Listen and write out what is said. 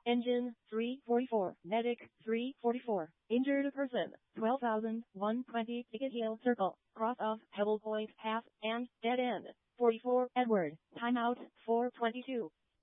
Engine 344. Medic 344. Injured person 12,120. Ticket Hill Circle. Cross of Pebble Point half and dead end. 44. Edward. Timeout 422.